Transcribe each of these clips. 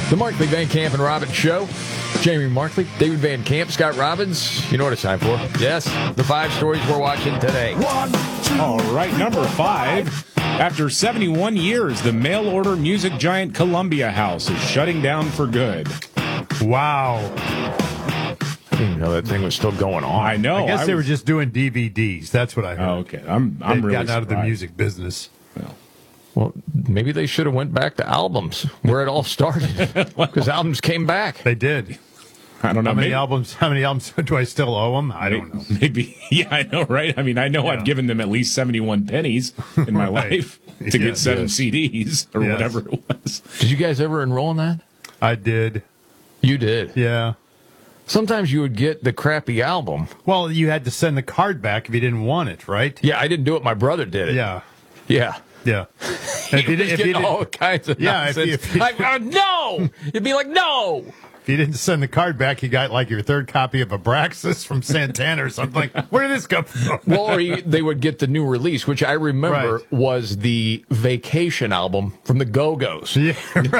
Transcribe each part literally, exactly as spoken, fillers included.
The Markley, Van Camp, and Robbins Show. Jamie Markley, David Van Camp, Scott Robbins. You know what it's time for. Yes, the five stories we're watching today. One, two, All right, number five. After seventy-one years, the mail-order music giant Columbia House is shutting down for good. Wow. I didn't even know that thing was still going on. I know. I guess I they were was- just doing D V Ds. That's what I heard. Oh, okay. I'm, I'm They'd really gotten out of the surprised. music business. Well, Well, maybe they should have went back to albums where it all started, because albums came back. They did. I don't know. How many maybe, albums? How many albums do I still owe them? I don't know. Maybe, yeah, I know, right? I mean, I know Yeah. I've given them at least seventy-one pennies in my Right. life to get Yes, seven yes. C Ds or Yes. whatever it was. Did you guys ever enroll in that? I did. You did. Yeah. Sometimes you would get the crappy album. Well, you had to send the card back if you didn't want it, right? Yeah, I didn't do it. My brother did it. Yeah. Yeah. Yeah. He if, you, was did- if, getting you did, all kinds of Yeah, if you- nonsense. if you- I, uh, no! You'd be like, no! if you didn't send the card back, you got like your third copy of Abraxas from Santana or something. Like, where did this come from? Well, or you, they would get the new release, which I remember Right. was the Vacation album from the Go-Go's. Yeah.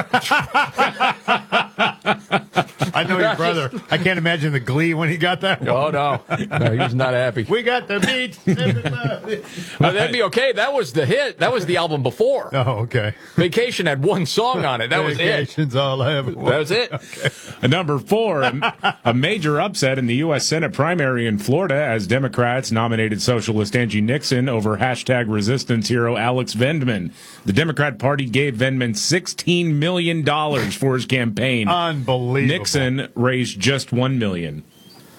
I know your brother. I can't imagine the glee when he got that one. Oh, no. No, he was not happy. We got the beat. everybody. Well, that'd be okay. That was the hit. That was the album before. Oh, okay. Vacation had one song on it. That was it. Vacation's all I ever That want. was it. And number four, a, a major upset in the U S Senate primary in Florida as Democrats nominated socialist Angie Nixon over hashtag resistance hero Alex Vendman. The Democrat Party gave Vendman sixteen million dollars for his campaign. Unbelievable. Nixon raised just one million dollars.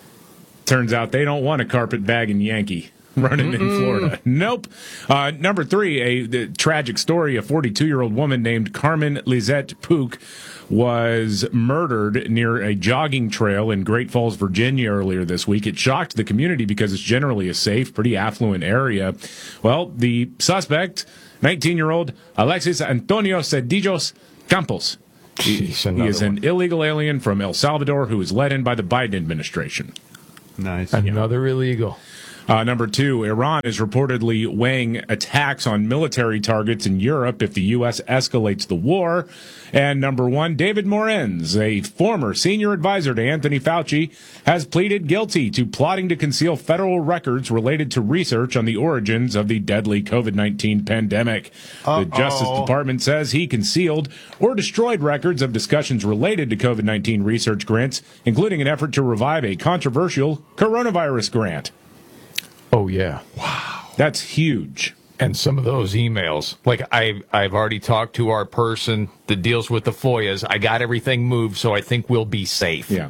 Turns out they don't want a carpetbagging Yankee running in Florida. Nope. Uh, number three, a the tragic story. A forty-two-year-old woman named Carmen Lizette Pook was murdered near a jogging trail in Great Falls, Virginia earlier this week. It shocked the community because it's generally a safe, pretty affluent area. Well, the suspect, nineteen-year-old Alexis Antonio Cedillos Campos. He, Jeez, he another is an illegal alien from El Salvador who was let in by the Biden administration. Nice. Another illegal. Uh, number two, Iran is reportedly weighing attacks on military targets in Europe if the U S escalates the war. And number one, David Morenz, a former senior advisor to Anthony Fauci, has pleaded guilty to plotting to conceal federal records related to research on the origins of the deadly COVID nineteen pandemic. Uh-oh. The Justice Department says he concealed or destroyed records of discussions related to COVID nineteen research grants, including an effort to revive a controversial coronavirus grant. Oh, yeah. That's huge. And some of those emails, like I've, I've already talked to our person that deals with the F O I As. I got everything moved, so I think we'll be safe. Yeah.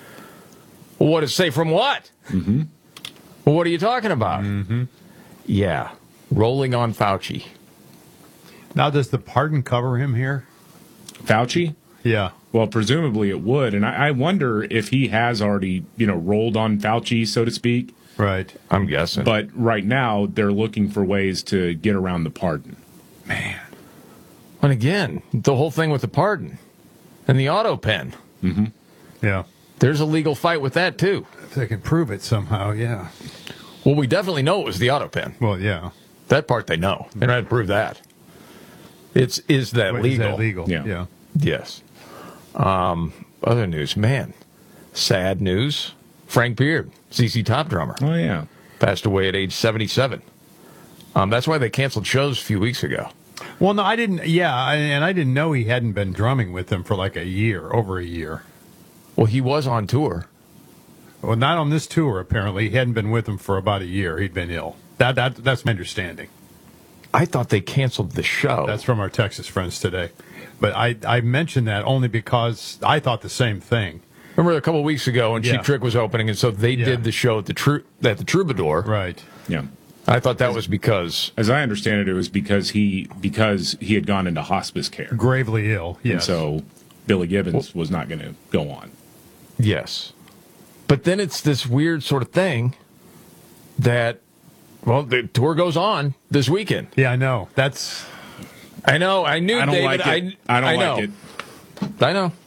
Well, what is safe from what? Mm-hmm. Well, what are you talking about? Mm-hmm. Yeah. Rolling on Fauci. Now, does the pardon cover him here? Fauci? Yeah. Well, presumably it would. And I, I wonder if he has already, you know, rolled on Fauci, so to speak. Right. I'm guessing. But right now, they're looking for ways to get around the pardon. Man. And again, the whole thing with the pardon and the auto pen. Yeah. There's a legal fight with that, too. If they can prove it somehow, yeah. Well, we definitely know it was the auto pen. Well, yeah. That part they know. They don't have to prove that. It's is that Wait, legal? Is that legal? Yeah. Yeah. Yes. Um, other news, man. Sad news. Frank Beard, Z Z Top drummer, Oh, yeah. passed away at age seventy-seven. Um, that's why they canceled shows a few weeks ago. Well, no, I didn't. Yeah, I- and I didn't know he hadn't been drumming with them for like a year, over a year. Well, he was on tour. Well, not on this tour. Apparently, he hadn't been with them for about a year. He'd been ill. That that that's my understanding. I thought they canceled the show. That's from our Texas friends today. But I I mentioned that only because I thought the same thing. Remember a couple weeks ago when Yeah. Cheap Trick was opening, and so they Yeah. did the show at the Tru- at the Troubadour. Right. Yeah. I thought that was because As I understand it, it was because he because he had gone into hospice care. Gravely ill. And Yes. so Billy Gibbons was not going to go on. yes, but then it's this weird sort of thing that well, the tour goes on this weekend. Yeah, I know. That's I know. I knew I don't David. like it. I, I don't I like know. it. I know.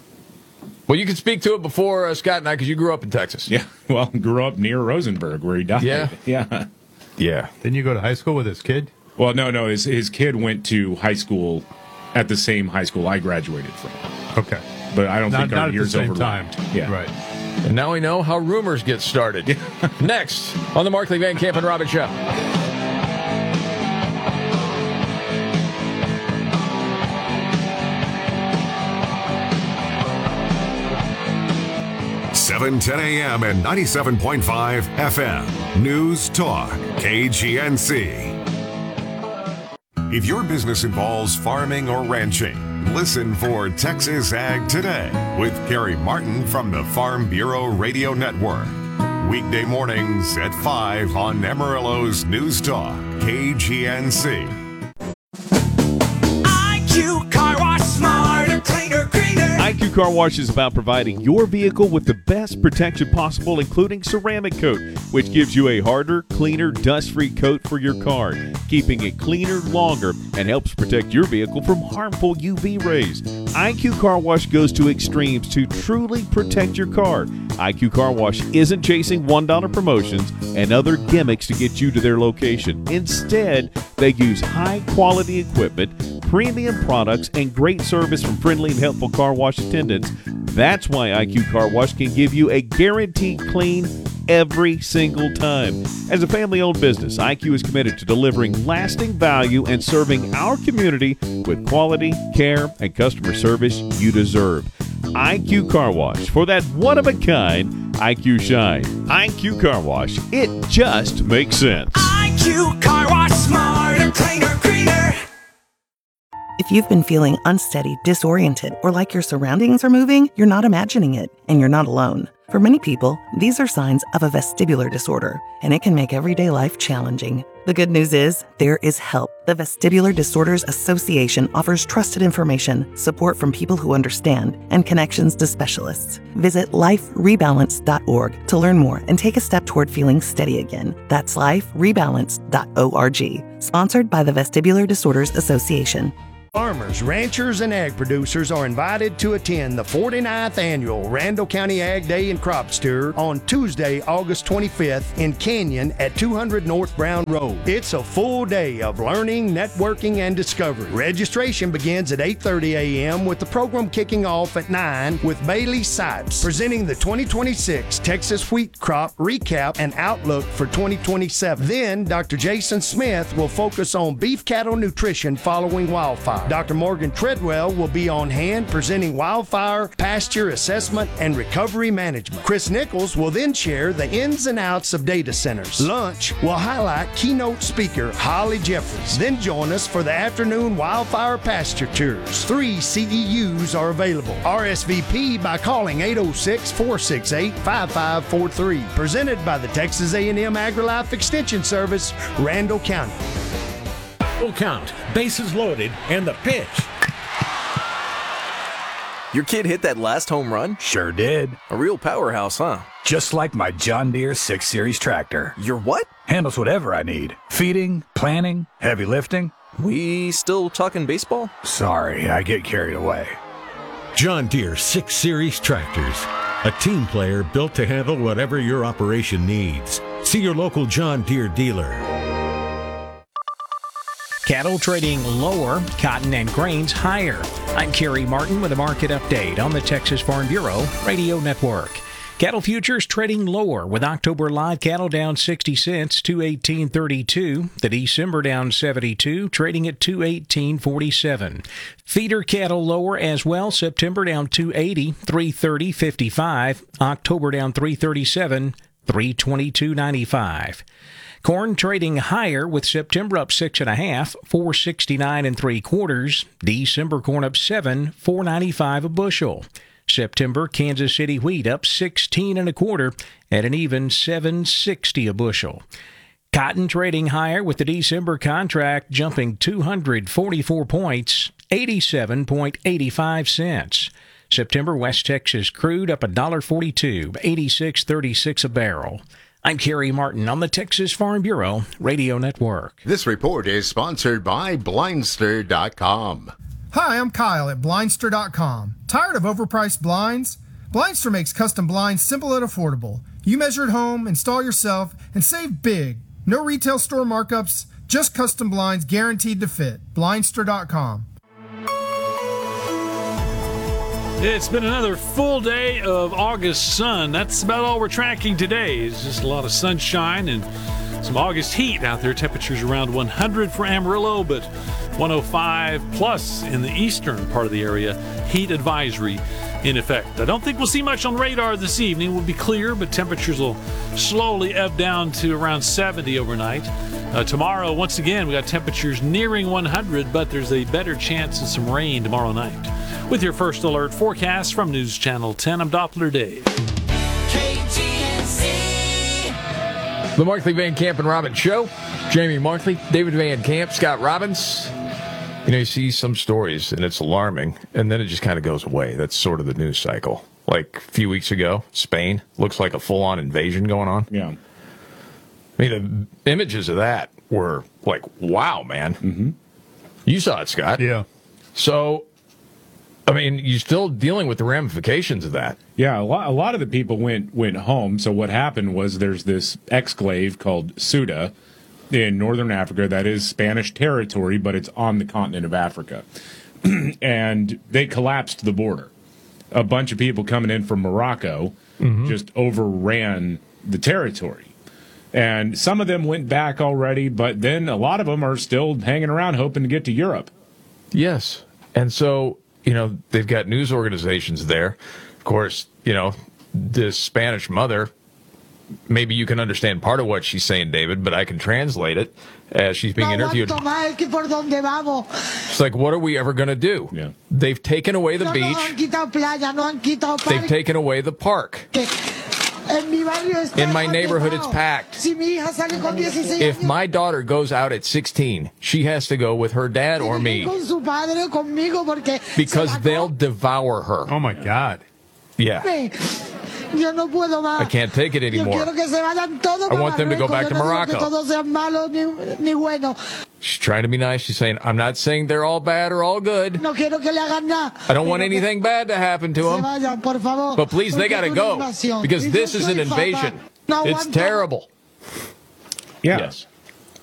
Well, you can speak to it before uh, Scott and I, because you grew up in Texas. Yeah. Well, grew up near Rosenberg where he died. Yeah. Yeah. Yeah. Didn't you go to high school with his kid? Well, no, no. His his kid went to high school at the same high school I graduated from. Okay. But I don't Not, think not our at the year's same time. overlapped. Yeah. Right. And now we know how rumors get started. Next on the Markley, Van Camp, and Robbins Show. seven ten a.m. and ninety-seven point five F M. News Talk, K G N C. If your business involves farming or ranching, listen for Texas Ag Today with Kerry Martin from the Farm Bureau Radio Network. Weekday mornings at five on Amarillo's News Talk, K G N C. I Q Car Wash, smarter, cleaner, greener. I Q Car Wash is about providing your vehicle with the best protection possible, including ceramic coat, which gives you a harder, cleaner, dust-free coat for your car, keeping it cleaner longer and helps protect your vehicle from harmful U V rays. I Q Car Wash goes to extremes to truly protect your car. I Q Car Wash isn't chasing one dollar promotions and other gimmicks to get you to their location. Instead, they use high-quality equipment, premium products, and great service from friendly and helpful car wash attendants. That's why I Q Car Wash can give you a guaranteed clean every single time. As a family-owned business, I Q is committed to delivering lasting value and serving our community with quality, care, and customer service you deserve. I Q Car Wash, for that one-of-a-kind I Q shine. I Q Car Wash, it just makes sense. I Q Car Wash, smarter, cleaner, greener. If you've been feeling unsteady, disoriented, or like your surroundings are moving, you're not imagining it, and you're not alone. For many people, these are signs of a vestibular disorder, and it can make everyday life challenging. The good news is, there is help. The Vestibular Disorders Association offers trusted information, support from people who understand, and connections to specialists. Visit life rebalance dot org to learn more and take a step toward feeling steady again. That's life rebalance dot org. Sponsored by the Vestibular Disorders Association. Farmers, ranchers, and ag producers are invited to attend the forty-ninth Annual Randall County Ag Day and Crops Tour on Tuesday, August twenty-fifth in Canyon at two hundred North Brown Road. It's a full day of learning, networking, and discovery. Registration begins at eight thirty a.m. with the program kicking off at nine with Bailey Sipes presenting the twenty twenty-six Texas Wheat Crop Recap and Outlook for twenty twenty-seven. Then Doctor Jason Smith will focus on beef cattle nutrition following wildfire. Doctor Morgan Treadwell will be on hand presenting wildfire, pasture assessment, and recovery management. Chris Nichols will then share the ins and outs of data centers. Lunch will highlight keynote speaker Holly Jeffries. Then join us for the afternoon wildfire pasture tours. Three C E Us are available. R S V P by calling eight oh six, four six eight, five five four three. Presented by the Texas A and M AgriLife Extension Service, Randall County. Full count, bases loaded, and the pitch. Your kid hit that last home run? Sure did. A real powerhouse, huh? Just like my John Deere six series tractor. Your what? Handles whatever I need. Feeding, planting, heavy lifting. We still talking baseball? Sorry, I get carried away. John Deere six series tractors. A team player built to handle whatever your operation needs. See your local John Deere dealer. Cattle trading lower, cotton and grains higher. I'm Kerry Martin with a market update on the Texas Farm Bureau Radio Network. Cattle futures trading lower with October live cattle down sixty cents, two eighteen thirty-two. The December down seventy-two, trading at two eighteen forty-seven. Feeder cattle lower as well. September down two eighty, three thirty fifty-five. October down three thirty-seven, three twenty-two ninety-five. Corn trading higher with September up six and a half, four sixty-nine and three quarters. December corn up seven, four ninety-five a bushel. September Kansas City wheat up sixteen and a quarter at an even seven sixty a bushel. Cotton trading higher with the December contract jumping two hundred forty-four points, eighty-seven eighty-five cents. September West Texas crude up one dollar forty-two, eighty-six thirty-six a barrel. I'm Kerry Martin on the Texas Farm Bureau Radio Network. This report is sponsored by Blindster dot com. Hi, I'm Kyle at Blindster dot com. Tired of overpriced blinds? Blindster makes custom blinds simple and affordable. You measure at home, install yourself, and save big. No retail store markups, just custom blinds guaranteed to fit. Blindster dot com. It's been another full day of August sun. That's about all we're tracking today. It's just a lot of sunshine and some August heat out there. Temperatures around one hundred for Amarillo, but one oh five plus in the eastern part of the area. Heat advisory in effect. I don't think we'll see much on radar this evening. We'll be clear, but temperatures will slowly ebb down to around seventy overnight. Uh, tomorrow, once again, we got temperatures nearing one hundred, but there's a better chance of some rain tomorrow night. With your first alert forecast from News Channel ten, I'm Doppler Dave. The Markley, Van Camp, and Robbins Show. Jamie Markley, David Van Camp, Scott Robbins. You know, you see some stories, and it's alarming, and then it just kind of goes away. That's sort of the news cycle. Like a few weeks ago, Spain looks like a full-on invasion going on. Yeah. I mean, the images of that were like, wow, man. Mm-hmm. You saw it, Scott. Yeah. So, I mean, you're still dealing with the ramifications of that. Yeah, a lot, a lot of the people went went home. So what happened was there's this exclave called Ceuta in northern Africa that is Spanish territory, but it's on the continent of Africa. And they collapsed the border. A bunch of people coming in from Morocco mm-hmm. just overran the territory. And some of them went back already, but then a lot of them are still hanging around hoping to get to Europe. Yes. And so, you know, they've got news organizations there. Of course, you know, this Spanish mother, maybe you can understand part of what she's saying, David, but I can translate it as she's being interviewed. It's like, what are we ever going to do? Yeah. They've taken away the beach. They've taken away the park. In my neighborhood, it's packed. If my daughter goes out at sixteen, she has to go with her dad or me because they'll devour her. Oh, my God. Yeah. I can't take it anymore. I want them to go back to Morocco. She's trying to be nice. She's saying, I'm not saying they're all bad or all good. I don't want anything bad to happen to them. But please, they got to go because this is an invasion. It's terrible. Yeah. Yes.